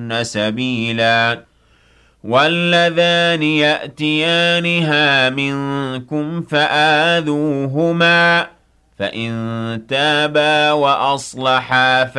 إليهن سبيلا واللذان يأتيانها منكم فآذوهما فإن تابا وأصلحا